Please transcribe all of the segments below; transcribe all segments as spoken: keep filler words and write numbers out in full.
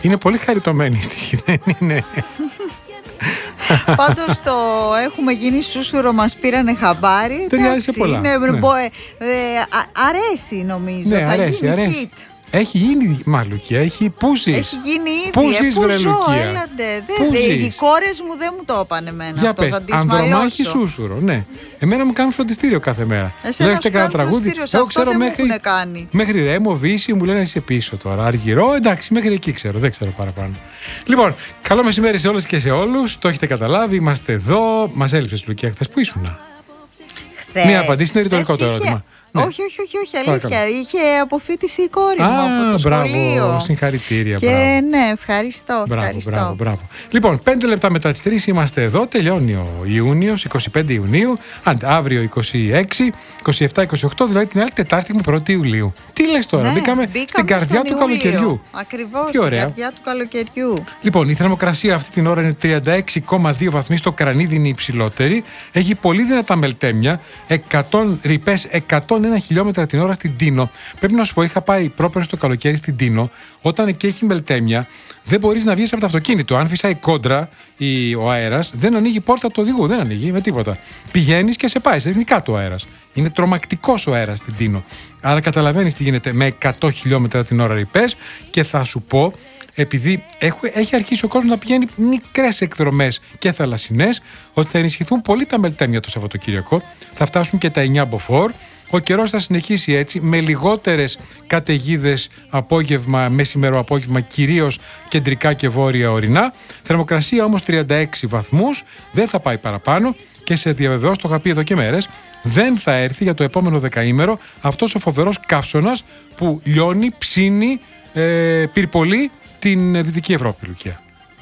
Είναι πολύ χαριτωμένη η στίχη, δεν είναι? Πάντως το έχουμε γίνει σούσουρο, μας πήρανε χαμπάρι. Ταιριάζει σε πολλά. Είναι, ναι. μπο, ε, ε, α, αρέσει νομίζω, ναι, θα αρέσει, γίνει αρέσει. hit. Έχει γίνει, μα Λουκία, έχει πούσεις. Έχει γίνει ήδη. Πούσεις, βρε Λουκία. Έλατε. Δε, οι κόρες μου δεν μου το είπαν εμένα. Για αυτό, πες, θα τις Ανδρομάχη μαλλιώσω. Σούσουρο, ναι. Εμένα μου κάνουν φροντιστήριο κάθε μέρα. Εσένα Λέγεται σου κάνουν κανένα τραγούδι. φροντιστήριο, σε Εγώ αυτό ξέρω δεν μέχρι, μου έχουν κάνει. μέχρι Ρέμο, Βύση, μου λένε είσαι πίσω τώρα. Αργυρό, εντάξει, μέχρι εκεί ξέρω, δεν ξέρω παραπάνω. Λοιπόν, καλό μεσημέρι σε όλες και σε όλους. Το έχετε καταλάβει, είμαστε εδώ. Μας έλειψες, Λουκία, χθες που ήσουνα? Χθες. Μία απαντήση, είναι ρητορικό το ερώτημα. Ναι. Όχι, όχι, όχι, όχι, αλήθεια. Παρακαλώ. Είχε αποφοίτηση η κόρη μου Α, από το μπράβο, σχολείο. Συγχαρητήρια. Και μπράβο. ναι, ευχαριστώ. Μπράβο, ευχαριστώ. μπράβο, μπράβο. Λοιπόν, πέντε λεπτά μετά τις τρεις είμαστε εδώ. Τελειώνει ο Ιούνιος, είκοσι πέντε Ιουνίου. Άντε, αύριο είκοσι έξι, είκοσι επτά, είκοσι οκτώ, δηλαδή την άλλη Τετάρτη έχουμε πρώτη Ιουλίου. Τι λες τώρα, Ναι, μπήκαμε, μπήκαμε στην καρδιά του Ιούλιο. καλοκαιριού. Ακριβώς, Τι στην ωραία. καρδιά του καλοκαιριού. Λοιπόν, η θερμοκρασία αυτή την ώρα είναι τριάντα έξι κόμμα δύο βαθμοί, στο Κρανίδι είναι η υψηλότερη. Έχει πολύ δυνατά μελτέμια, εκατό ρηπές, εκατόν ένα χιλιόμετρα την ώρα στην Τίνο. Πρέπει να σου πω, είχα πάει πρόπερ στο καλοκαίρι στην Τίνο. Όταν εκεί έχει μελτέμια, δεν μπορείς να βγεις από το αυτοκίνητο. Αν φυσάει κόντρα η, ο αέρας, δεν ανοίγει η πόρτα του οδηγού, δεν ανοίγει με τίποτα. Πηγαίνεις και σε πάει, σε ρίχνει κάτω ο αέρας. Είναι τρομακτικός ο αέρας στην Τίνο. Άρα καταλαβαίνεις τι γίνεται με εκατό χιλιόμετρα την ώρα ρηπές. Και θα σου πω, επειδή έχει αρχίσει ο κόσμος να πηγαίνει μικρές εκδρομές και θαλασσινές, ότι θα ενισχυθούν πολύ τα μελτέμια το Σαββατοκύριακο. Θα φτάσουν και τα εννιά μποφόρ. Ο καιρός θα συνεχίσει έτσι, με λιγότερες καταιγίδες απόγευμα, μεσημερό απόγευμα, κυρίως κεντρικά και βόρεια ορεινά. Θερμοκρασία όμως τριάντα έξι βαθμούς, δεν θα πάει παραπάνω και σε διαβεβαιώ, το είχα πει εδώ και μέρες, δεν θα έρθει για το επόμενο δεκαήμερο αυτός ο φοβερός καύσωνας που λιώνει, ψήνει, ε, πυρπολεί την Δυτική Ευρώπη, Λουκία.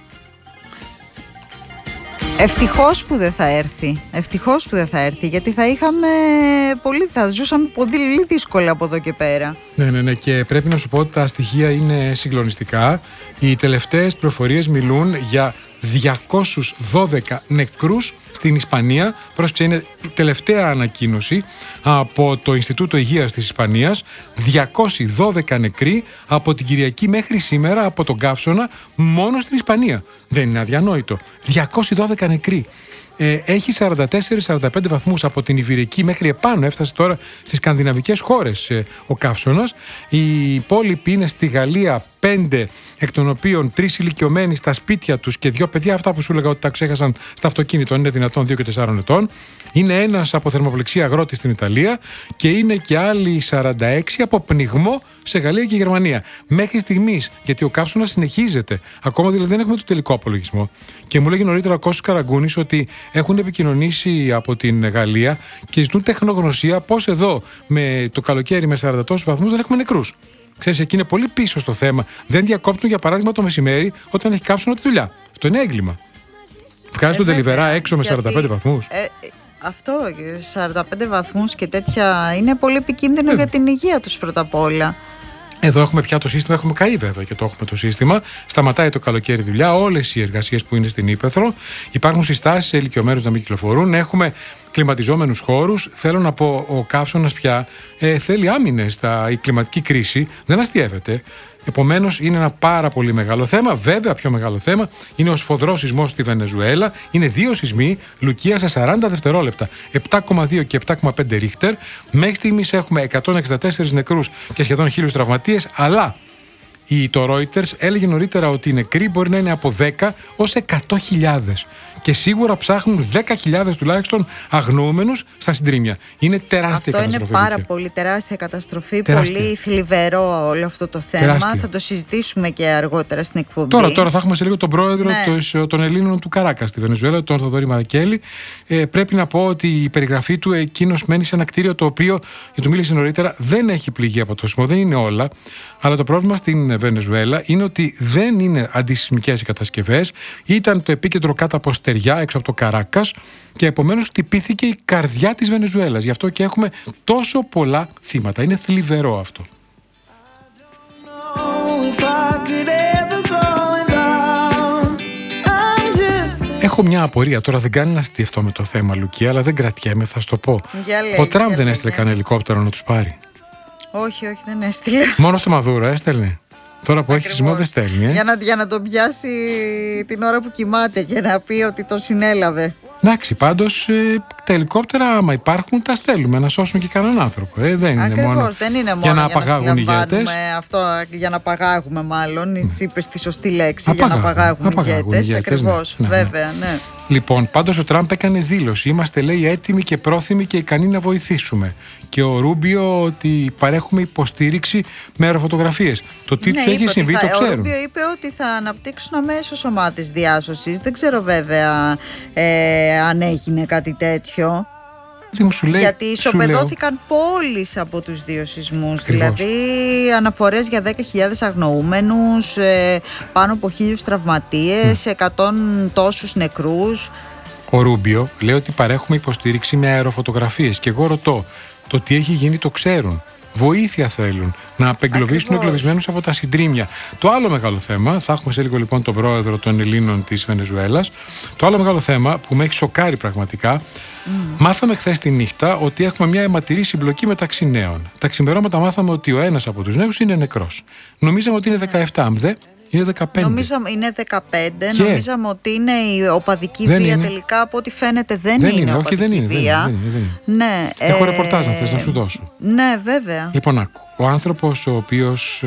Ευτυχώς που δεν θα έρθει. Ευτυχώς που δεν θα έρθει, γιατί θα είχαμε πολύ, θα ζούσαμε πολύ δύσκολα από εδώ και πέρα. Ναι, ναι, ναι. Και πρέπει να σου πω ότι τα στοιχεία είναι συγκλονιστικά. Οι τελευταίες πληροφορίες μιλούν για διακόσιους δώδεκα νεκρούς στην Ισπανία. Πρόσεξε, είναι η τελευταία ανακοίνωση από το Ινστιτούτο Υγείας της Ισπανίας. διακόσιοι δώδεκα νεκροί από την Κυριακή μέχρι σήμερα από τον καύσωνα μόνο στην Ισπανία. Δεν είναι αδιανόητο. διακόσιοι δώδεκα νεκροί. Ε, έχει σαράντα τέσσερα σαράντα πέντε βαθμούς από την Ιβηρική μέχρι επάνω. Έφτασε τώρα στις σκανδιναβικές χώρες ε, ο καύσωνας. Οι υπόλοιποι είναι στη Γαλλία πέντε, εκ των οποίων τρεις ηλικιωμένοι στα σπίτια τους και δύο παιδιά, αυτά που σου έλεγα ότι τα ξέχασαν στα αυτοκίνητο, είναι δυνατόν δύο και τεσσάρων ετών. Είναι ένας από θερμοπληξία αγρότη στην Ιταλία και είναι και άλλοι σαράντα έξι από πνιγμό σε Γαλλία και Γερμανία. Μέχρι στιγμής, γιατί ο καύσωνας συνεχίζεται. Ακόμα δηλαδή δεν έχουμε το τελικό απολογισμό. Και μου λέγει νωρίτερα ο Κώστας Καραγκούνης ότι έχουν επικοινωνήσει από την Γαλλία και ζητούν τεχνογνωσία πώς εδώ με το καλοκαίρι με σαράντα τόσους βαθμούς δεν έχουμε νεκρούς. Ξέρεις, εκεί είναι πολύ πίσω στο θέμα. Δεν διακόπτουν για παράδειγμα το μεσημέρι όταν έχει καύσωνα τη δουλειά. Αυτό είναι έγκλημα. Βγάζει τον τελιβερά έξω με σαράντα πέντε βαθμούς. Ε, αυτό, σαράντα πέντε βαθμούς και τέτοια, είναι πολύ επικίνδυνο ε. για την υγεία τους πρώτα απ' όλα. Εδώ έχουμε πια το σύστημα, έχουμε καεί βέβαια και το έχουμε το σύστημα. Σταματάει το καλοκαίρι δουλειά, όλες οι εργασίες που είναι στην Ύπαιθρο. Υπάρχουν συστάσεις σε ηλικιωμένους να μην κυκλοφορούν. Έχουμε κλιματιζόμενους χώρους. Θέλω να πω, ο καύσωνας πια ε, θέλει άμυνες. Η κλιματική κρίση δεν αστιεύεται. Επομένως, είναι ένα πάρα πολύ μεγάλο θέμα. Βέβαια, πιο μεγάλο θέμα είναι ο σφοδρός σεισμός στη Βενεζουέλα. Είναι δύο σεισμοί, Λουκία, σε σαράντα δευτερόλεπτα. επτά κόμμα δύο και επτά κόμμα πέντε ρίχτερ. Μέχρι στιγμής έχουμε εκατόν εξήντα τέσσερις νεκρούς και σχεδόν χίλιους τραυματίες. Αλλά το Reuters έλεγε νωρίτερα ότι οι νεκροί μπορεί να είναι από δέκα ως εκατό χιλιάδες. Και σίγουρα ψάχνουν δέκα χιλιάδες τουλάχιστον αγνοούμενους στα συντρίμμια. Είναι τεράστια αυτό καταστροφή. Αυτό είναι πάρα πολύ τεράστια καταστροφή. Τεράστια. Πολύ θλιβερό όλο αυτό το θέμα. Τεράστια. Θα το συζητήσουμε και αργότερα στην εκπομπή. Τώρα, τώρα θα έχουμε σε λίγο τον πρόεδρο ναι. των Ελλήνων του Καράκα στη Βενεζουέλα, τον Θοδωρή Μαρακέλη. Ε, πρέπει να πω ότι η περιγραφή του, εκείνος μένει σε ένα κτίριο το οποίο, για το μίλησε νωρίτερα, δεν έχει πληγεί από το σεισμό, δεν είναι όλα. Αλλά το πρόβλημα στην Βενεζουέλα είναι ότι δεν είναι αντισυσμικές οι κατασκευές. Ήταν το επίκεντρο κάτω από στεριά έξω από το Καράκας και επομένως χτυπήθηκε η καρδιά της Βενεζουέλας. Γι' αυτό και έχουμε τόσο πολλά θύματα. Είναι θλιβερό αυτό. Έχω μια απορία, τώρα δεν κάνει να αστιευτώ με το θέμα, Λουκία, αλλά δεν κρατιέμαι, θα σου το πω. Λέει, ο Τραμπ δεν έστειλε κανένα ελικόπτερο να τους πάρει? Όχι, όχι, δεν έστειλε. Μόνο στο Μαδούρο έστελνε. Τώρα που έχει σεισμό δεν στέλνει. Ε? Για, να, για να τον πιάσει την ώρα που κοιμάται και να πει ότι τον συνέλαβε. Εντάξει, πάντως ε, τα ελικόπτερα, άμα υπάρχουν, τα στέλνουμε να σώσουν και κανέναν άνθρωπο. Ε, δεν Ακριβώς, είναι μόνο δεν είναι μόνο για να για απαγάγουν οι ηγέτες. Αυτό, για να απαγάγουμε, μάλλον. Mm. Είπες τη σωστή λέξη. Απαγάγουν, για να απαγάγουμε απαγάγουν ηγέτες. ηγέτες. Ακριβώς, ναι, ναι, βέβαια, ναι. Λοιπόν, πάντως ο Τραμπ έκανε δήλωση. Είμαστε, λέει, έτοιμοι και πρόθυμοι και ικανοί να βοηθήσουμε. Και ο Ρούμπιο ότι παρέχουμε υποστήριξη με αεροφωτογραφίες. Το τι ναι, τους έχει συμβεί θα, το ξέρουν. Ο Ρούμπιο είπε ότι θα αναπτύξουν αμέσως ομάδες διάσωσης. Δεν ξέρω βέβαια ε, αν έγινε κάτι τέτοιο. Σου λέει, γιατί ισοπεδώθηκαν πόλεις από τους δύο σεισμούς. Δηλαδή αναφορές για δέκα χιλιάδες αγνοούμενους, ε, πάνω από χίλιους τραυματίες, εκατό τόσους νεκρούς. Ο Ρούμπιο λέει ότι παρέχουμε υποστήριξη με αεροφωτογραφίες. Και εγώ ρωτώ, το τι έχει γίνει το ξέρουν. Βοήθεια θέλουν να απεγκλωβίσουν εγκλωβισμένους από τα συντρίμμια. Το άλλο μεγάλο θέμα, θα έχουμε σε λίγο λοιπόν τον πρόεδρο των Ελλήνων της Βενεζουέλας. Το άλλο μεγάλο θέμα που με έχει σοκάρει πραγματικά, mm. μάθαμε χθες τη νύχτα ότι έχουμε μια αιματηρή συμπλοκή μεταξύ νέων. Τα ξημερώματα μάθαμε ότι ο ένας από τους νέους είναι νεκρός. Νομίζαμε ότι είναι δεκαεπτά, αμδε. Είναι δεκαπέντε. Νομίζαμε είναι δεκαπέντε. Και... Νομίζαμε ότι είναι η οπαδική δεν βία. Είναι. Τελικά από ό,τι φαίνεται δεν, δεν είναι, είναι οπαδική όχι, δεν είναι, βία. Δεν είναι, δεν είναι, δεν είναι. Ναι, Έχω ε... ρεπορτάζ αν θες να σου δώσω. Ναι, βέβαια. Λοιπόν, άκου. Ο άνθρωπος ο οποίος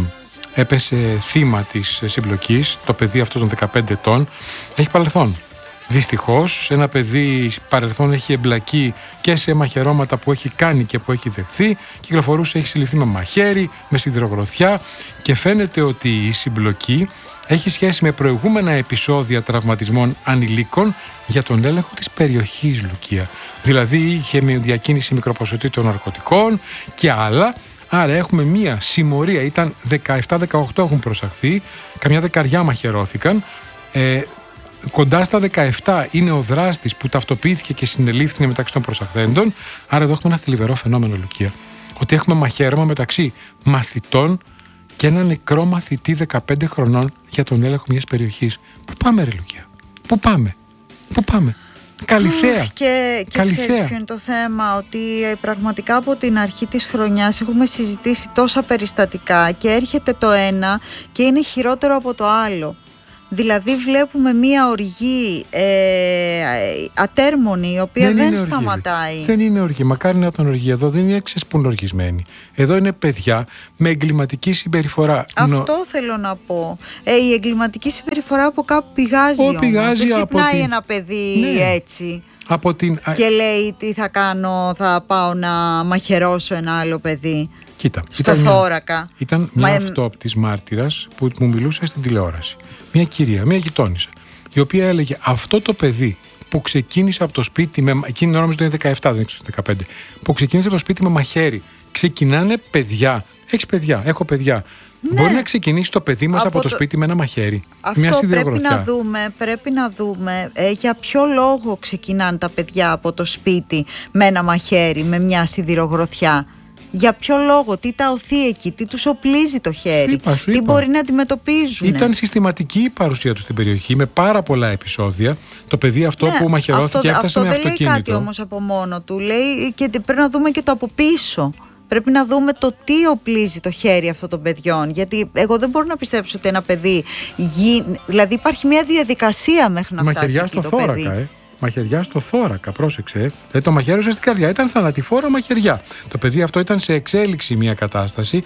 ε, έπεσε θύμα της συμπλοκής, το παιδί αυτό των δεκαπέντε ετών, έχει παρελθόν. Δυστυχώς, ένα παιδί παρελθόν έχει εμπλακεί και σε μαχαιρώματα που έχει κάνει και που έχει δεχθεί. Κυκλοφορούσε, έχει συλληφθεί με μαχαίρι, με σιδηρογροθιά και φαίνεται ότι η συμπλοκή έχει σχέση με προηγούμενα επεισόδια τραυματισμών ανηλίκων για τον έλεγχο της περιοχής, Λουκία. Δηλαδή είχε διακίνηση μικροποσοτήτων ναρκωτικών και άλλα. Άρα έχουμε μία συμμορία, ήταν δεκαεπτά δεκαοκτώ έχουν προσαχθεί, καμιά δεκαριά μαχαιρώθηκαν. Ε, κοντά στα δεκαεπτά είναι ο δράστης που ταυτοποιήθηκε και συνελήφθη μεταξύ των προσαχθέντων. Άρα εδώ έχουμε ένα θλιβερό φαινόμενο, Λουκία. Ότι έχουμε μαχαίρωμα μεταξύ μαθητών και ένα νεκρό μαθητή δεκαπέντε χρονών για τον έλεγχο μιας περιοχής. Πού πάμε, ρε Λουκία? Πού πάμε? Πού πάμε? Καλυθέα. Και, και ξέρεις ποιο είναι το θέμα, ότι πραγματικά από την αρχή της χρονιάς έχουμε συζητήσει τόσα περιστατικά και έρχεται το ένα και είναι χειρότερο από το άλλο. Δηλαδή βλέπουμε μία οργή ε, ατέρμονη, η οποία δεν, δεν σταματάει. Οργή. Δεν είναι οργή. Μακάρι να ήταν οργή. Εδώ δεν είναι ξεσπουνοργισμένοι. Εδώ είναι παιδιά με εγκληματική συμπεριφορά. Αυτό Νο... θέλω να πω. Ε, η εγκληματική συμπεριφορά από κάπου πηγάζει, όμως. Πηγάζει. Δεν ξυπνάει την... ένα παιδί ναι. έτσι. Από την... Και λέει τι θα κάνω, θα πάω να μαχαιρώσω ένα άλλο παιδί. Κοίτα, στο ήταν θώρακα. Μια, ήταν μια Μα... αυτόπτης μάρτυρας που μου μιλούσε στην τηλεόραση. Μια κυρία, μια γειτόνισσα, η οποία έλεγε αυτό το παιδί που ξεκίνησε από το σπίτι, με, εκείνη νόμιζα ότι είναι δεκαεπτά, δεν ξέρω, δεκαπέντε, που ξεκίνησε από το σπίτι με μαχαίρι. Ξεκινάνε παιδιά. Έχεις παιδιά, έχω παιδιά. Ναι. Μπορεί να ξεκινήσει το παιδί μας από, από το... το σπίτι με ένα μαχαίρι. Αυτό μια πρέπει να δούμε, πρέπει να δούμε ε, για ποιο λόγο ξεκινάνε τα παιδιά από το σπίτι με ένα μαχαίρι, με μια σιδηρογροθιά. Για ποιο λόγο, τι τα οθεί εκεί, τι τους οπλίζει το χέρι, είπα, τι είπα. μπορεί να αντιμετωπίζουν. Ήταν συστηματική η παρουσία του στην περιοχή με πάρα πολλά επεισόδια. Το παιδί αυτό ναι, που μαχαιρώθηκε έφτασε αυτό με δεν αυτοκίνητο. Δεν λέει κάτι όμως από μόνο του. Λέει και πρέπει να δούμε και το από πίσω. Πρέπει να δούμε το τι οπλίζει το χέρι αυτών των παιδιών. Γιατί εγώ δεν μπορώ να πιστέψω ότι ένα παιδί. Γι... Δηλαδή υπάρχει μια διαδικασία μέχρι να φτάσει εκεί το θώρακα, παιδί. Ε. Μαχαιριά στο θώρακα, πρόσεξε. Δηλαδή το μαχαίρωσε στην καρδιά. Ήταν θανατηφόρα μαχαιριά. Το παιδί αυτό ήταν σε εξέλιξη μια κατάσταση.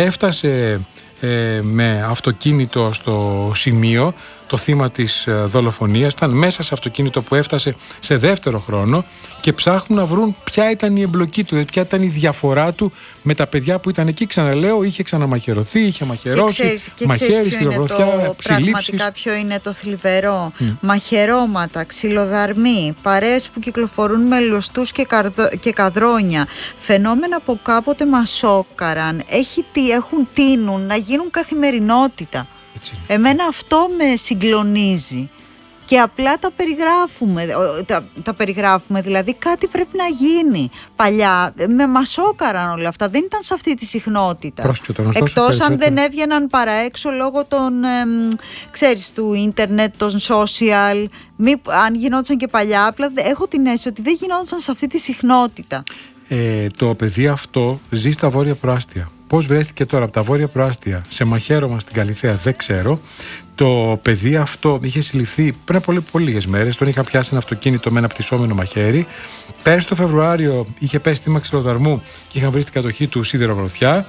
Έφτασε ε, με αυτοκίνητο στο σημείο, το θύμα της ε, δολοφονίας. Ήταν μέσα σε αυτοκίνητο που έφτασε σε δεύτερο χρόνο και ψάχνουν να βρουν ποια ήταν η εμπλοκή του, ποια ήταν η διαφορά του με τα παιδιά που ήταν εκεί. Ξαναλέω, είχε ξαναμαχαιρωθεί, είχε μαχαιρώσει. Και ξέρεις, και μαχαίρι, ποιο είναι το, πραγματικά ποιο είναι το θλιβερό. Mm. Μαχαιρώματα, ξυλοδαρμοί, παρέες που κυκλοφορούν με λωστούς και, καρδο, και καδρόνια. Φαινόμενα που κάποτε μας σόκαραν, έχει, έχουν τείνουν να γίνουν καθημερινότητα. Έτσι. Εμένα αυτό με συγκλονίζει. Και απλά τα περιγράφουμε, τα, τα περιγράφουμε, δηλαδή κάτι πρέπει να γίνει. Παλιά με μασόκαραν όλα αυτά, δεν ήταν σε αυτή τη συχνότητα. Πρόσκειτο, εκτός αν δεν έβγαιναν παρά έξω λόγω των, ε, ξέρεις, του ίντερνετ, των social. Μη, αν γινόντουσαν και παλιά, απλά έχω την αίσθηση ότι δεν γινόντουσαν σε αυτή τη συχνότητα. Ε, το παιδί αυτό ζει στα Βόρεια Προάστια. Πώς βρέθηκε τώρα από τα βόρεια προάστια σε μαχαίρωμα στην Καλιθέα δεν ξέρω. Το παιδί αυτό είχε συλληφθεί πριν από πολύ λίγες μέρες. Τον είχα πιάσει ένα αυτοκίνητο με ένα πτυσσόμενο μαχαίρι. Πέρσι το Φεβρουάριο είχε πέσει θύμα ξυλοδαρμού και είχαν βρει στην κατοχή του σιδηρογροθιά.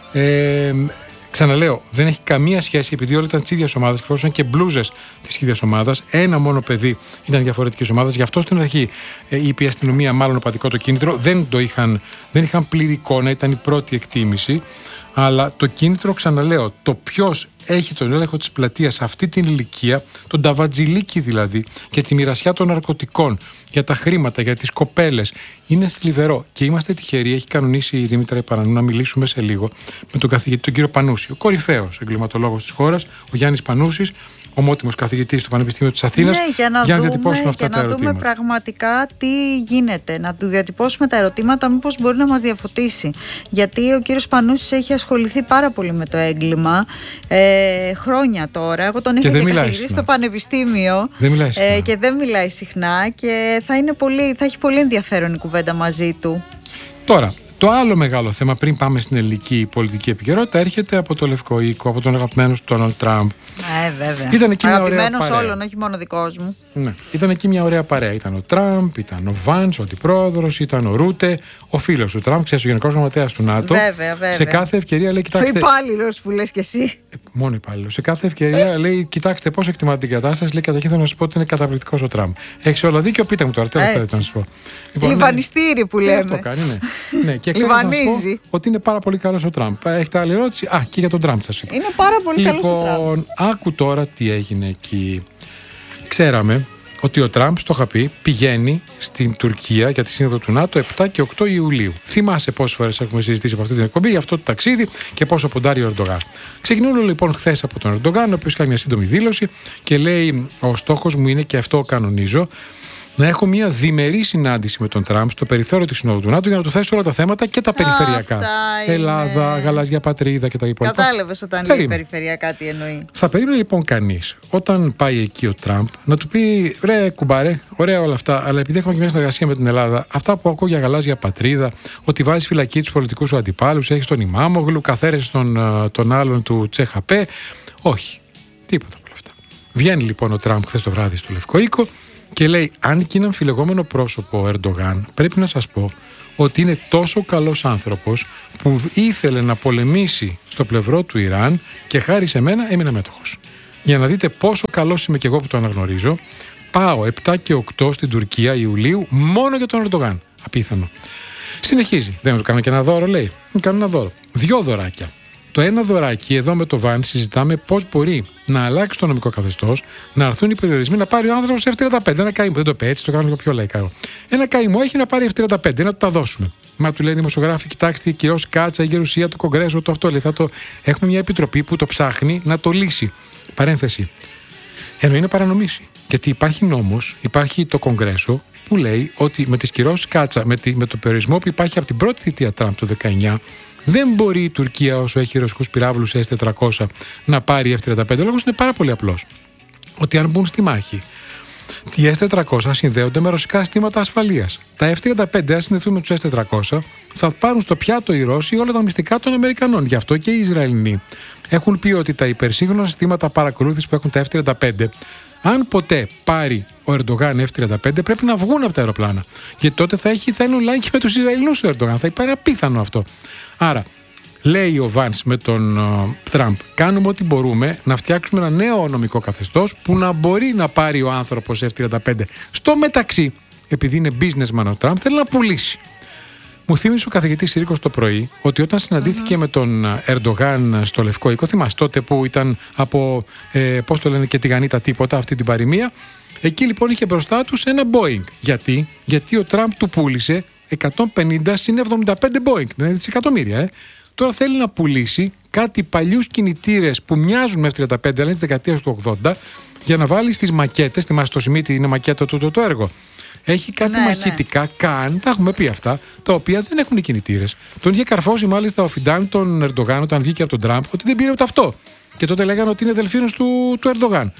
Ε, Ξαναλέω, δεν έχει καμία σχέση, επειδή όλοι ήταν τη ίδια ομάδα και φορούσαν και μπλούζες τη ίδια ομάδα. Ένα μόνο παιδί ήταν διαφορετική ομάδα. Γι' αυτό στην αρχή ε, είπε η αστυνομία, μάλλον οπαδικό το κίνητρο. Δεν το είχαν, δεν είχαν πλήρη εικόνα, ήταν η πρώτη εκτίμηση. Αλλά το κίνητρο, ξαναλέω, το ποιος έχει τον έλεγχο της πλατείας σε αυτή την ηλικία, τον ταβατζιλίκι δηλαδή, για τη μοιρασιά των ναρκωτικών, για τα χρήματα, για τις κοπέλες, είναι θλιβερό. Και είμαστε τυχεροί, έχει κανονίσει η Δήμητρα Επανανού να μιλήσουμε σε λίγο με τον καθηγητή, τον κύριο Πανούση, ο κορυφαίος εγκληματολόγος της χώρας, ο Γιάννης Πανούσης, ομότιμος καθηγητής στο Πανεπιστήμιο της Αθήνας, ναι, για να, για να δούμε, διατυπώσουμε αυτά για τα να ερωτήματα. δούμε πραγματικά τι γίνεται, να του διατυπώσουμε τα ερωτήματα, μήπως μπορεί να μας διαφωτίσει. Γιατί ο κύριος Πανούσης έχει ασχοληθεί πάρα πολύ με το έγκλημα ε, χρόνια τώρα. Εγώ τον είχα και, και καθηγητή στο Πανεπιστήμιο δεν ε, και δεν μιλάει συχνά και θα, είναι πολύ, θα έχει πολύ ενδιαφέρον η κουβέντα μαζί του. Τώρα, το άλλο μεγάλο θέμα, πριν πάμε στην ελληνική πολιτική επικαιρότητα, έρχεται από το Λευκό Οίκο, από τον αγαπημένο του Ντόναλντ Τραμπ. Ε, βέβαια. Ήταν εκεί αγαπημένος όλων, όχι μόνο δικός μου. Ναι. Ήταν εκεί μια ωραία παρέα. Ήταν ο Τραμπ, ήταν ο Βάνς, ο αντιπρόεδρος, ήταν ο Ρούτε, ο φίλος του Τραμπ, ξέρεις, ο γενικός γραμματέας του ΝΑΤΟ. Βέβαια, βέβαια. Σε κάθε ευκαιρία λέει: κοιτάξτε. Ο υπάλληλος που λες κι εσύ. Ε, μόνο υπάλληλος. Σε κάθε ευκαιρία λέει: κοιτάξτε πώς εκτιμάτε την κατάσταση. Λέει: καταρχήν θέλω να σα πω ότι είναι καταπληκτικός ο Τραμπ. Έχει όλα δίκιο, πείτε μου τώρα. Τέλος θέλετε να σα πω. Λοιπόν, λιβανιστήρι που λέμε. Αυτό κάνει, ναι. ναι. Και ξέρω να σας πω ότι είναι πάρα πολύ καλός ο Τραμπ. Έχετε άλλη ερώτηση? Α, και για τον Τραμπ σας είπα. Είναι πάρα πολύ λοιπόν, καλός ο Τραμπ. Λοιπόν, άκου τώρα τι έγινε εκεί. Ξέραμε ότι ο Τραμπ, στο είχα πει, πηγαίνει στην Τουρκία για τη σύνοδο του ΝΑΤΟ επτά και οκτώ Ιουλίου. Θυμάσαι πόσες φορές έχουμε συζητήσει από αυτή την εκπομπή για αυτό το ταξίδι και πόσο ποντάρει ο Ερντογάν. Ξεκινούν λοιπόν χθες από τον Ερντογάν, ο οποίος κάνει μια σύντομη δήλωση και λέει: ο στόχος μου είναι, και αυτό κανονίζω, να έχω μια διμερή συνάντηση με τον Τραμπ στο περιθώριο της Συνόδου του ΝΑΤΟ για να του θέσω όλα τα θέματα και τα περιφερειακά. Ελλάδα, γαλάζια πατρίδα και τα υπόλοιπα. Κατάλαβες όταν λέει περιφερειακά τι εννοεί. Θα περίμενε λοιπόν κανείς, όταν πάει εκεί ο Τραμπ, να του πει: ρε κουμπάρε, ωραία όλα αυτά, αλλά επειδή έχουμε και μια συνεργασία με την Ελλάδα, αυτά που ακούω για γαλάζια πατρίδα, ότι βάζει φυλακή τους πολιτικούς σου αντιπάλους, έχει τον Ημάμογλου, καθαίρεσαι τον, τον άλλον του Τσέχαπέ. Όχι, τίποτα από όλα αυτά. Βγαίνει λοιπόν ο Τραμπ χθες το βράδυ στο Λευκό Οίκο και λέει: αν και είναι αμφιλεγόμενο πρόσωπο ο Ερντογάν, πρέπει να σας πω ότι είναι τόσο καλός άνθρωπος που ήθελε να πολεμήσει στο πλευρό του Ιράν και χάρη σε μένα έμεινα μέτοχος. Για να δείτε πόσο καλός είμαι και εγώ που το αναγνωρίζω, πάω επτά και οκτώ στην Τουρκία Ιουλίου μόνο για τον Ερντογάν. Απίθανο. Συνεχίζει. Δεν μου κάνω και ένα δώρο, λέει. Μου κάνω ένα δώρο. Δυο δωράκια. Το ένα δωράκι, εδώ με το Βαν, συζητάμε πώς μπορεί να αλλάξει το νομικό καθεστώς, να έρθουν οι περιορισμοί, να πάρει ο άνθρωπος εφ τριάντα πέντε. Ένα καημό. Δεν το πει έτσι, το κάνω λίγο πιο λαϊκά. Ένα καημό έχει να πάρει εφ τριάντα πέντε, να του τα δώσουμε. Μα του λένε δημοσιογράφοι: κοιτάξτε, κυρίως Κάτσα, η Γερουσία, το Κογκρέσο, το αυτό. Λέει, θα το... Έχουμε μια επιτροπή που το ψάχνει να το λύσει. Παρένθεση. Ενώ είναι παρανομήσει. Γιατί υπάρχει νόμος, υπάρχει το Κογκρέσο που λέει ότι με τις κυρώσεις Κάτσα, με, τη, με το περιορισμό που υπάρχει από την πρώτη θητεία Τραμπ το δεκαεννιά, δεν μπορεί η Τουρκία, όσο έχει ρωσικούς πυράβλους ες τετρακόσια, να πάρει εφ τριάντα πέντε. Ο λόγος είναι πάρα πολύ απλός. Ότι αν μπουν στη μάχη, οι ες τετρακόσια συνδέονται με ρωσικά συστήματα ασφαλείας. Τα εφ τριάντα πέντε, αν συνδεθούν με τους ες τετρακόσια, θα πάρουν στο πιάτο οι Ρώσοι όλα τα μυστικά των Αμερικανών. Γι' αυτό και οι Ισραηλινοί έχουν πει ότι τα υπερσύγχρονα συστήματα παρακολούθησης που έχουν τα εφ τριάντα πέντε, αν ποτέ πάρει ο Ερντογάν εφ τριάντα πέντε, πρέπει να βγουν από τα αεροπλάνα. Γιατί τότε θα, έχει, θα είναι online και με τους Ισραηλινούς ο Ερντογάν. Θα υπάρχει απίθανο αυτό. Άρα, λέει ο Βάνς με τον uh, Τραμπ: κάνουμε ό,τι μπορούμε να φτιάξουμε ένα νέο νομικό καθεστώς που να μπορεί να πάρει ο άνθρωπος εφ τριάντα πέντε. Στο μεταξύ, επειδή είναι businessman ο Τραμπ, θέλει να πουλήσει. Μου θύμισε ο καθηγητής Συρίκος το πρωί ότι όταν συναντήθηκε mm-hmm. με τον Ερντογάν στο Λευκό Οίκο, θυμάσαι τότε που ήταν από, ε, πώς το λένε, και τη Γανίτα τίποτα, αυτή την παροιμία, εκεί λοιπόν είχε μπροστά τους ένα Boeing. Γιατί, Γιατί ο Τραμπ του πούλησε εκατόν πενήντα συν εβδομήντα πέντε Boeing, δηλαδή δισεκατομμύρια, ε. Τώρα θέλει να πουλήσει κάτι παλιούς κινητήρες που μοιάζουν με εφ τριάντα πέντε, αλλά είναι της δεκαετίας του ογδόντα, για να βάλει στις μακέτες. Θυμάσαι το Σιμίτι, είναι μακέτα του το, το έργο. Έχει κάτι ναι, μαχητικά, ναι. καν, τα έχουμε πει αυτά, τα οποία δεν έχουν κινητήρες. Τον είχε καρφώσει μάλιστα ο Φιντάν τον Ερντογάν όταν βγήκε από τον Τραμπ, ότι δεν πήρε ούτε αυτό. Και τότε λέγανε ότι είναι δελφίνος του, του Ερντογάν.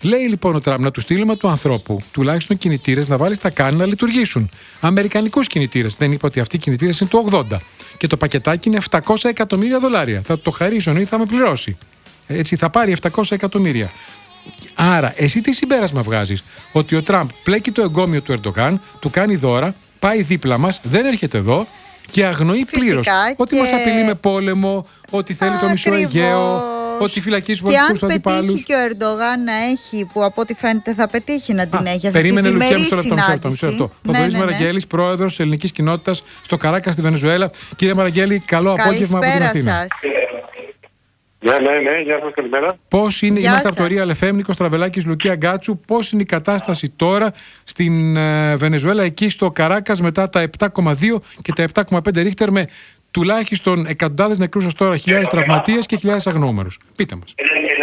Λέει λοιπόν ο Τραμπ να του στείλουμε του ανθρώπου τουλάχιστον κινητήρες να βάλει στα καν να λειτουργήσουν. Αμερικανικούς κινητήρες. Δεν είπα ότι αυτοί οι κινητήρες είναι του ογδόντα. Και το πακετάκι είναι επτακόσια εκατομμύρια δολάρια. Θα το χαρίσω ή θα με πληρώσει. Έτσι θα πάρει επτακόσια εκατομμύρια. Άρα, εσύ τι συμπέρασμα βγάζεις? Ότι ο Τραμπ πλέκει το εγκόμιο του Ερντογάν, του κάνει δώρα, πάει δίπλα μας, δεν έρχεται εδώ και αγνοεί πλήρως ότι και... μας απειλεί με πόλεμο, ότι θέλει το μισό Αιγαίο, ότι φυλακίζει πολιτικούς του αντιπάλους. Και αν πετύχει και ο Ερντογάν να έχει, που από ό,τι φαίνεται θα πετύχει να την Α, έχει αυτή περίμενε τη διμερή συνάντηση. Ναι, Θοδωρής ναι, Μαραγγέλης, πρόεδρος της ελληνικής κοινότητας στο Καράκα στη Βενεζουέλα. Κύριε Μαραγγέλη, καλό απόγευμα από την Αθήνα. Σας. Ναι, ναι, ναι, γεια σας, καλημέρα. Πώς είναι, Γεια είμαστε σας. από το Real εφ εμ, Νίκος Τραβελάκης, Λουκία Γκάτσου, πώς είναι η κατάσταση τώρα στην ε, Βενεζουέλα, εκεί στο Καράκας, μετά τα επτά κόμμα δύο και τα επτά κόμμα πέντε ρίχτερ, με τουλάχιστον εκατοντάδες νεκρούς ως τώρα, χιλιάδες τραυματίες και χιλιάδες αγνοούμενους. Πείτε μας.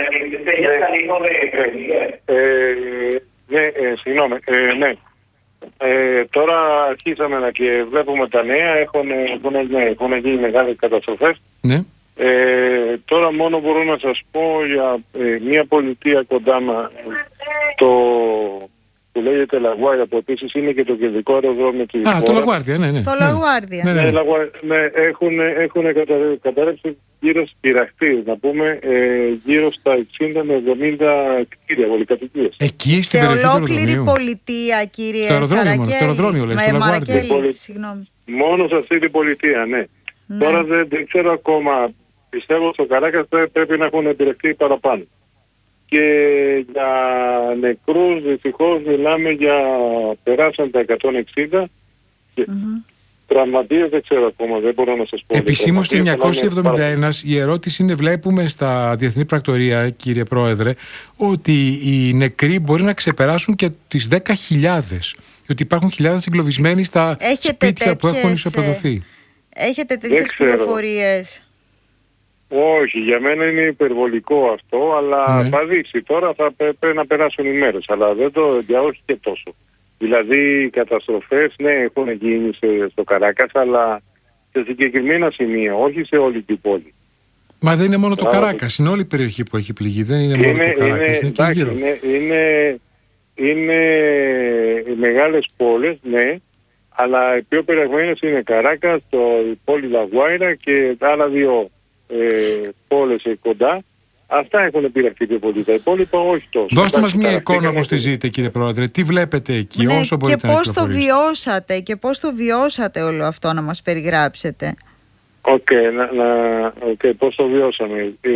Ε, ναι, ε, συγγνώμη, ε, ναι. Ε, τώρα αρχίσαμε να και βλέπουμε τα νέα, έχουν, έχουν, ναι, έχουν γίνει μεγάλες καταστροφές. Ναι. Ε, τώρα μόνο μπορώ να σας πω για ε, μια πολιτεία κοντά μα, το που λέγεται Λαγουάρια, που επίσης είναι και το κεντρικό αεροδρόμιο της Α, το Λαγουάρδια, ναι, ναι. Το Λαγουάρδια. Ναι, ναι, Ναι, ναι. ναι, έχουν, έχουν καταρρεύσει γύρω στις πυραχτήρες, να πούμε, ε, γύρω στα εξήντα με εβδομήντα κτίρια, πολυκατοικίες. Εκεί στην Σε περιοχή του ολόκληρη αεροδρομίου. πολιτεία, κύριε Στο αεροδρόμιο μόνο, στο Σαρακέλη. αεροδρόμιο, λέει, Με στο Λαγουάρδια. Μαρακέλη, Πολυ- συγγνώμη. Μόνο σε αυτή την πολιτεία, ναι. Ναι. Τώρα δεν, δεν ξέρω ακόμα. Πιστεύω στο Καράκας πρέπει να έχουν επηρεαστεί παραπάνω. Και για νεκρούς δυστυχώς μιλάμε για περάσαν τα εκατόν εξήντα και Mm-hmm. τραυματίες δεν ξέρω ακόμα, δεν μπορώ να σας πω. Επισήμως το Τραυματίες, εννιακόσια εβδομήντα ένα αλλά η ερώτηση είναι, βλέπουμε στα διεθνή πρακτορία, κύριε Πρόεδρε, ότι οι νεκροί μπορεί να ξεπεράσουν και τις δέκα χιλιάδες. Ότι υπάρχουν χιλιάδες εγκλωβισμένοι στα Έχετε σπίτια που έχουν τέτοιες, ισοπεδωθεί. Έχετε τέτοιες ξέρω. πληροφορίες? όχι, για μένα είναι υπερβολικό αυτό, αλλά Ναι. θα δείξει. Τώρα θα πρέ- πρέπει να περάσουν οι μέρες, αλλά δεν το, για όχι και τόσο. Δηλαδή οι καταστροφές, ναι, έχουν γίνει σε- στο Καράκας, αλλά σε συγκεκριμένα σημεία, όχι σε όλη την πόλη. Μα δεν είναι μόνο το Α, Καράκας, είναι όλη η περιοχή που έχει πληγεί. Δεν είναι μόνο Είναι, το Καράκας, είναι, είναι, και εντάξει, γύρω. είναι, είναι, είναι οι μεγάλες πόλεις, ναι, αλλά οι πιο περιεγμένες είναι Καράκας, το, η πόλη Λαγουάιρα και τα άλλα δύο ε, πόλεις κοντά. Αυτά έχουν επηρεαστεί πιο πολύ. Τα υπόλοιπα όχι τόσο. Δώστε μας Εντάξει, μια χαρακτήρα εικόνα είναι όπως τη πολύ. ζείτε, κύριε Πρόεδρε. Τι βλέπετε εκεί, Ναι, όσο και μπορείτε να πώς το κυκλοφορήσετε. βιώσατε και πώς το βιώσατε όλο αυτό, να μας περιγράψετε. Οκ, okay, να, να, okay, πώς το βιώσαμε. Ε,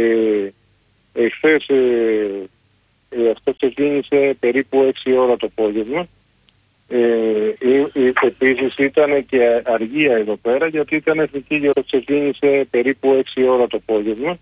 εχθές ε, ε, αυτό ξεκίνησε περίπου έξι ώρα το απόγευμα. Ε, ε, ε, επίσης ήταν και αργία εδώ πέρα, γιατί ήταν εθνική γιορτή, ξεκίνησε περίπου έξι ώρα το απόγευμα.